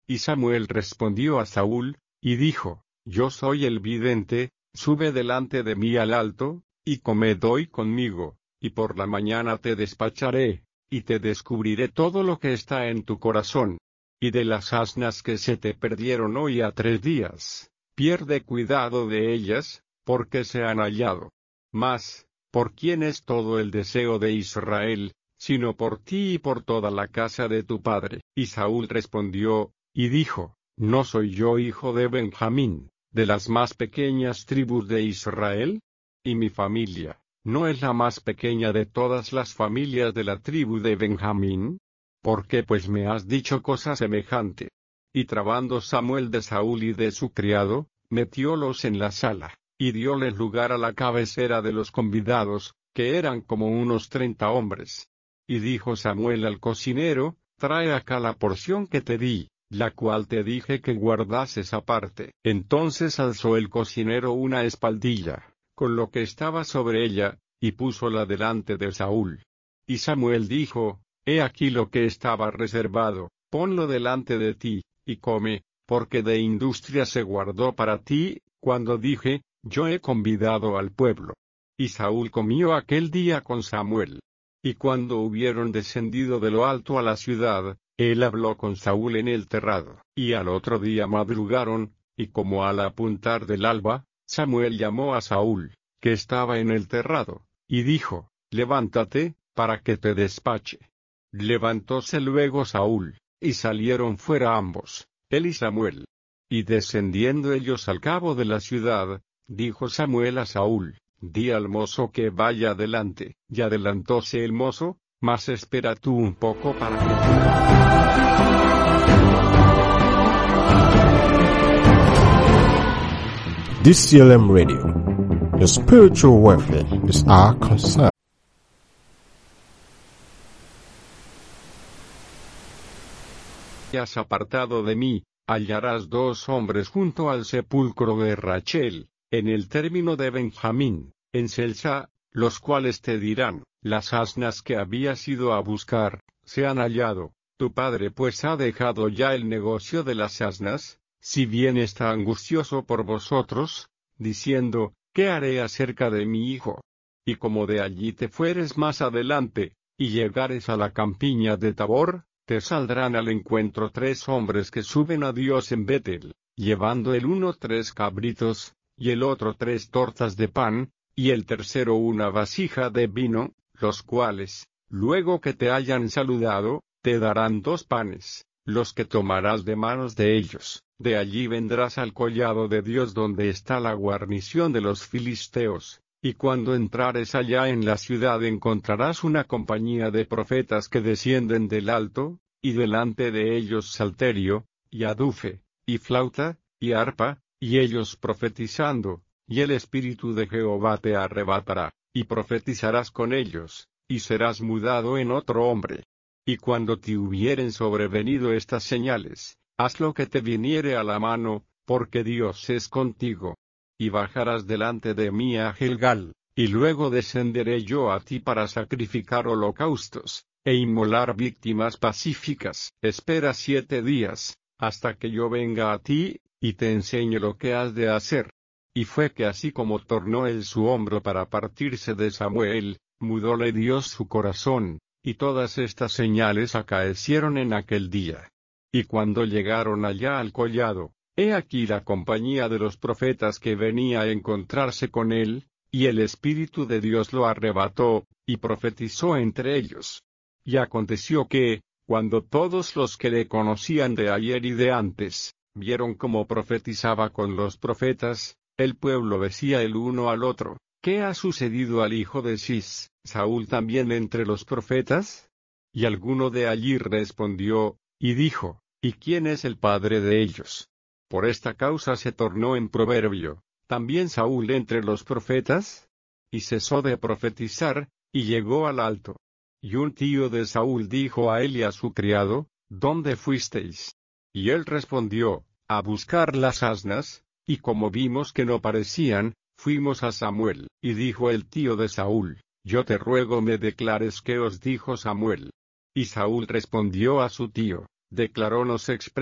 Y Samuel respondió a Saúl, y dijo, yo soy el vidente, sube delante de mí al alto, y comed hoy conmigo, y por la mañana te despacharé, y te descubriré todo lo que está en tu corazón. Y de las asnas que se te perdieron hoy a 3 días, pierde cuidado de ellas, porque se han hallado. Mas, ¿por quién es todo el deseo de Israel, sino por ti y por toda la casa de tu padre? Y Saúl respondió, y dijo, ¿no soy yo hijo de Benjamín, de las más pequeñas tribus de Israel? Y mi familia, ¿no es la más pequeña de todas las familias de la tribu de Benjamín? ¿Por qué pues me has dicho cosa semejante? Y trabando Samuel de Saúl y de su criado, metiólos en la sala, y dióles lugar a la cabecera de los convidados, que eran como unos 30 hombres. Y dijo Samuel al cocinero, trae acá la porción que te di, la cual te dije que guardases aparte. Entonces alzó el cocinero una espaldilla, con lo que estaba sobre ella, y púsola delante de Saúl. Y Samuel dijo, he aquí lo que estaba reservado, ponlo delante de ti, y come, porque de industria se guardó para ti, cuando dije, yo he convidado al pueblo. Y Saúl comió aquel día con Samuel. Y cuando hubieron descendido de lo alto a la ciudad, él habló con Saúl en el terrado. Y al otro día madrugaron, y como al apuntar del alba, Samuel llamó a Saúl, que estaba en el terrado, y dijo, levántate, para que te despache. Levantóse luego Saúl, y salieron fuera ambos, él y Samuel. Y descendiendo ellos al cabo de la ciudad, dijo Samuel a Saúl, di al mozo que vaya adelante. Y adelantóse el mozo, mas espera tú un poco para que... DCLM Radio. Your spiritual welfare is our concern. Has apartado de mí, hallarás 2 hombres junto al sepulcro de Rachel, en el término de Benjamín, en Selsa, los cuales te dirán, las asnas que habías ido a buscar, se han hallado, tu padre pues ha dejado ya el negocio de las asnas, si bien está angustioso por vosotros, diciendo, ¿qué haré acerca de mi hijo? Y como de allí te fueres más adelante, y llegares a la campiña de Tabor, te saldrán al encuentro 3 hombres que suben a Dios en Betel, llevando el uno 3 cabritos, y el otro 3 tortas de pan, y el tercero una vasija de vino, los cuales, luego que te hayan saludado, te darán 2 panes, los que tomarás de manos de ellos. De allí vendrás al collado de Dios donde está la guarnición de los filisteos. Y cuando entrares allá en la ciudad encontrarás una compañía de profetas que descienden del alto, y delante de ellos salterio, y adufe, y flauta, y arpa, y ellos profetizando, y el Espíritu de Jehová te arrebatará, y profetizarás con ellos, y serás mudado en otro hombre. Y cuando te hubieren sobrevenido estas señales, haz lo que te viniere a la mano, porque Dios es contigo. Y bajarás delante de mí a Gilgal, y luego descenderé yo a ti para sacrificar holocaustos, e inmolar víctimas pacíficas. Espera 7 días, hasta que yo venga a ti, y te enseñe lo que has de hacer. Y fue que así como tornó él su hombro para partirse de Samuel, mudóle Dios su corazón, y todas estas señales acaecieron en aquel día. Y cuando llegaron allá al collado, he aquí la compañía de los profetas que venía a encontrarse con él, y el Espíritu de Dios lo arrebató, y profetizó entre ellos. Y aconteció que, cuando todos los que le conocían de ayer y de antes, vieron cómo profetizaba con los profetas, el pueblo decía el uno al otro, ¿qué ha sucedido al hijo de Cis, Saúl también entre los profetas? Y alguno de allí respondió, y dijo, ¿y quién es el padre de ellos? Por esta causa se tornó en proverbio, ¿también Saúl entre los profetas? Y cesó de profetizar, y llegó al alto. Y un tío de Saúl dijo a él y a su criado, ¿dónde fuisteis? Y él respondió, a buscar las asnas, y como vimos que no parecían, fuimos a Samuel. Y dijo el tío de Saúl, yo te ruego me declares qué os dijo Samuel. Y Saúl respondió a su tío, declarónos expresamente